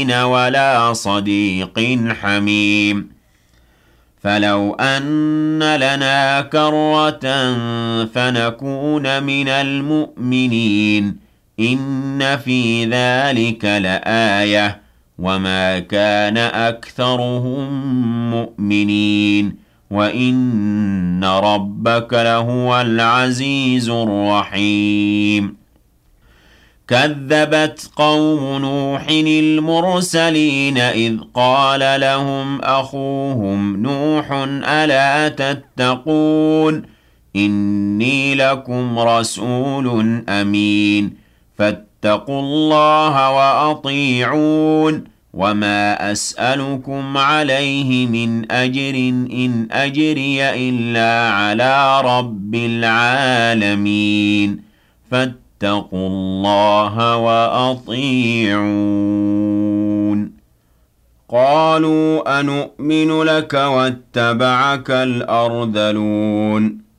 ولا صديق حميم فلو أن لنا كرة فنكون من المؤمنين إن في ذلك لآية وما كان أكثرهم مؤمنين وإن ربك لهو العزيز الرحيم كذبت قوم نوح المرسلين إذ قال لهم أخوهم نوح ألا تتقون إني لكم رسول أمين فاتقوا الله وأطيعون وما أسألكم عليه من أجر إن أجري إلا على رب العالمين فاتقوا الله وأطيعون قالوا أنؤمن لك واتبعك الأرذلون